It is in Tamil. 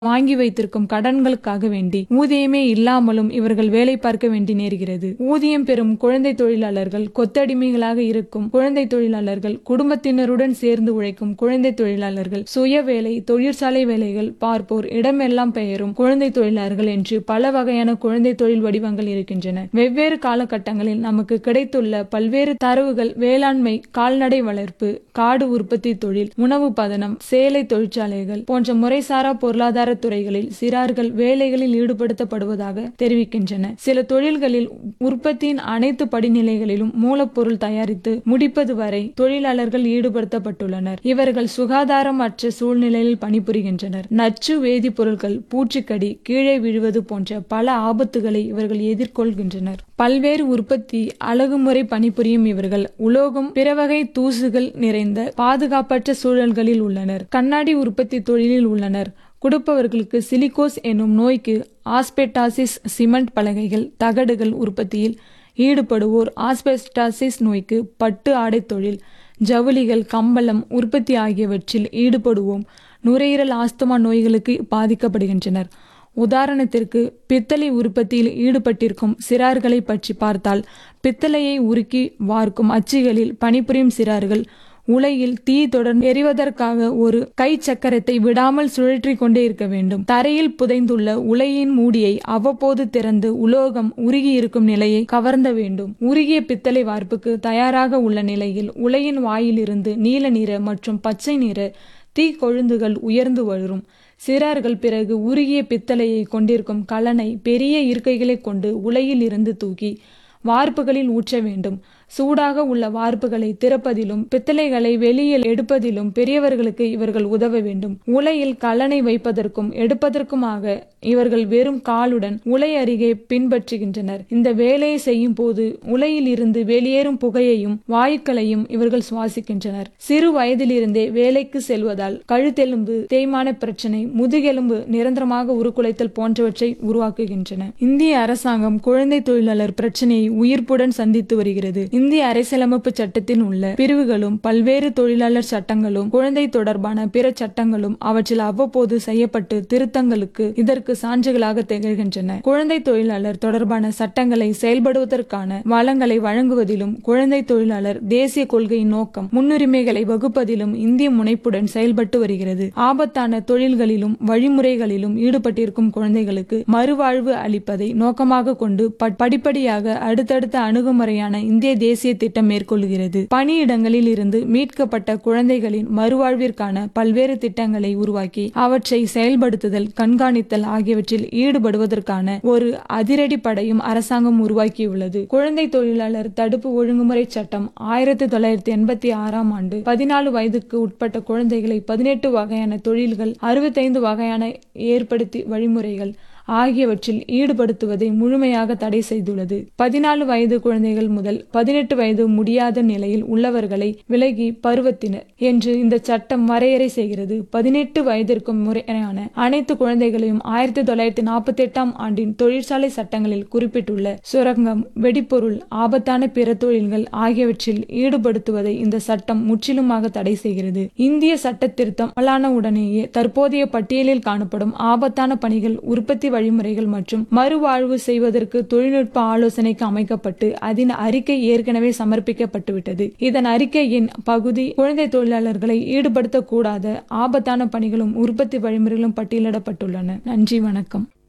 வாங்கி வைத்திருக்கும் கடன்களுக்காக வேண்டி ஊதியமே இல்லாமலும் இவர்கள் வேலை பார்க்க வேண்டி நேர்கிறது. ஊதியம் பெறும் குழந்தை தொழிலாளர்கள், கொத்தடிமைகளாக இருக்கும் குழந்தை தொழிலாளர்கள், குடும்பத்தினருடன் சேர்ந்து உழைக்கும் குழந்தை தொழிலாளர்கள், சுய வேலை, தொழிற்சாலை வேலைகள் பார்ப்போர், இடமெல்லாம் பெயரும் குழந்தை தொழிலாளர்கள் என்று பல வகையான குழந்தை தொழில் வடிவங்கள் இருக்கின்றன. வெவ்வேறு காலகட்டங்களில் நமக்கு கிடைத்துள்ள பல்வேறு தரவுகள் வேளாண்மை, கால்நடை வளர்ப்பு, காடு உற்பத்தி தொழில், உணவு பதனம், சேலை தொழிற்சாலைகள் போன்ற முறைசாரா பொருளாதார துறைகளில் சிறார்கள் வேலைகளில் ஈடுபடுத்தப்படுவதாக தெரிவிக்கின்றன. சில தொழில்களில் உற்பத்தியின் அனைத்து படிநிலைகளிலும் மூலப்பொருள் தயாரித்து முடிப்பது வரை தொழிலாளர்கள் ஈடுபடுத்தப்பட்டுள்ளனர். இவர்கள் சுகாதாரமற்ற சூழ்நிலையில் பணிபுரிகின்றனர். நச்சு வேதிப்பொருட்கள், பூச்சிக்கடி, கீழே விழுவது போன்ற பல ஆபத்துகளை இவர்கள் எதிர்கொள்கின்றனர். பல்வேறு உற்பத்தி அழகுமுறை பணிபுரியும் இவர்கள் உலோகம், பிறவகை தூசுகள் நிறைந்த பாதுகாப்பற்ற சூழல்களில் உள்ளனர். கண்ணாடி உற்பத்தி தொழிலில் உள்ளனர். கொடுப்பவர்களுக்கு சிலிகோஸ் என்னும் நோய்க்கு ஆஸ்பெஸ்டாசிஸ், சிமெண்ட் பலகைகள், தகடுகள் உற்பத்தியில் ஈடுபடுவோர் ஆஸ்பெஸ்டாசிஸ் நோய்க்கு பட்டு ஆடை தொழில், ஜவுளிகள், கம்பளம் உற்பத்தி ஆகியவற்றில் ஈடுபடுவோம் நுரையீரல், ஆஸ்துமா நோய்களுக்கு பாதிக்கப்படுகின்றனர். உதாரணத்திற்கு பித்தளை உற்பத்தியில் ஈடுபட்டிருக்கும் சிறார்களை பற்றி பார்த்தால், பித்தளையை உருக்கி வார்க்கும் அச்சுகளில் பணிபுரியும் சிறார்கள் உலையில் தீ தொடர்ந்து எரிவதற்காக ஒரு கை சக்கரத்தை விடாமல் சுழற்றி கொண்டே இருக்க வேண்டும். தரையில் புதைந்துள்ள உலையின் மூடியை அவ்வப்போது திறந்து உலோகம் உருகி இருக்கும் நிலையை கவர்ந்த வேண்டும். உருகிய பித்தளை வார்ப்புக்கு தயாராக உள்ள நிலையில் உலையின் வாயிலிருந்து நீல நிற மற்றும் பச்சை நிற தீ கொழுந்துகள் உயர்ந்து வரும். சிறார்கள் பிறகு உருகிய பித்தளையை கொண்டிருக்கும் கலனை பெரிய இருக்கைகளை கொண்டு உலையில் இருந்து தூக்கி வார்ப்புகளில் ஊற்ற வேண்டும். சூடாக உள்ள வார்ப்புகளை திறப்பதிலும் பித்தளைகளை வெளியில் எடுப்பதிலும் பெரியவர்களுக்கு இவர்கள் உதவ வேண்டும். உலையில் கலனை வைப்பதற்கும் எடுப்பதற்குமாக இவர்கள் வெறும் காலுடன் உலை அருகே பின்பற்றுகின்றனர். இந்த வேலையை செய்யும் போது உலையில் இருந்து வெளியேறும் புகையையும் வாயுக்களையும் இவர்கள் சுவாசிக்கின்றனர். சிறு வயதிலிருந்தே வேலைக்கு செல்வதால் கழுத்தெலும்பு தேய்மான பிரச்சனை, முதுகெலும்பு நிரந்தரமாக உருக்குலைத்தல் போன்றவற்றை உருவாக்குகின்றன. இந்திய அரசாங்கம் குழந்தை தொழிலாளர் பிரச்சனையை உயிர்ப்புடன் சந்தித்து வருகிறது. இந்திய அரசியலமைப்பு சட்டத்தில் உள்ள பிரிவுகளும் பல்வேறு தொழிலாளர் சட்டங்களும் குழந்தை தொடர்பான பிற சட்டங்களும் அவற்றில் அவ்வப்போது செய்யப்பட்டு திருத்தங்களுக்கு இதற்கு சான்றுகளாக திகழ்கின்றன. குழந்தை தொழிலாளர் தொடர்பான சட்டங்களை செயல்படுவதற்கான வளங்களை வழங்குவதிலும் குழந்தை தொழிலாளர் தேசிய கொள்கையின் நோக்கம், முன்னுரிமைகளை வகுப்பதிலும் இந்திய முனைப்புடன் செயல்பட்டு வருகிறது. ஆபத்தான தொழில்களிலும் வழிமுறைகளிலும் ஈடுபட்டிருக்கும் குழந்தைகளுக்கு மறுவாழ்வு அளிப்பதை நோக்கமாக கொண்டு படிப்படியாக அடுத்தடுத்த அணுகுமுறையான இந்திய தேசிய திட்டம் மேற்கொள்கிறது. பணியிடங்களில் இருந்து மீட்கப்பட்ட குழந்தைகளின் மறுவாழ்விற்கான பல்வேறு திட்டங்களை உருவாக்கி அவற்றை செயல்படுத்துதல், கண்காணித்தல் ஆகியவற்றில் ஈடுபடுவதற்கான ஒரு அதிரடி படையும் அரசாங்கம் உருவாக்கியுள்ளது. குழந்தை தொழிலாளர் தடுப்பு ஒழுங்குமுறை சட்டம் 1986 ஆண்டு 14 வயதுக்கு உட்பட்ட குழந்தைகளை 18 வகையான தொழில்கள், 65 வகையான ஏற்படுத்தி வழிமுறைகள் ஆகியவற்றில் ஈடுபடுத்துவதை முழுமையாக தடை செய்துள்ளது. 14 வயது குழந்தைகள் முதல் 18 வயது முடியாத நிலையில் உள்ளவர்களை விலகி பருவத்தினர் என்று இந்த சட்டம் வரையறை செய்கிறது. 18 வயதிற்கும் முறையான அனைத்து குழந்தைகளையும் 1948 ஆண்டின் தொழிற்சாலை சட்டங்களில் குறிப்பிட்டுள்ள சுரங்கம், வெடிப்பொருள், ஆபத்தான பிற தொழில்கள் ஆகியவற்றில் ஈடுபடுத்துவதை இந்த சட்டம் முற்றிலுமாக தடை செய்கிறது. இந்திய சட்ட திருத்தம் அமலான உடனேயே தற்போதைய பட்டியலில் காணப்படும் ஆபத்தான பணிகள், உற்பத்தி வழிமுறைகள் மற்றும் மறுவாழ்வு செய்வதற்கு தொழில்நுட்ப ஆலோசனைக்கு அமைக்கப்பட்டு அதன் அறிக்கை ஏற்கனவே சமர்ப்பிக்கப்பட்டுவிட்டது. இதன் அறிக்கையின் பகுதி குழந்தை தொழிலாளர்களை ஈடுபடுத்தக்கூடாத ஆபத்தான பணிகளும் உற்பத்தி வழிமுறைகளும் பட்டியலிடப்பட்டுள்ளன. நன்றி, வணக்கம்.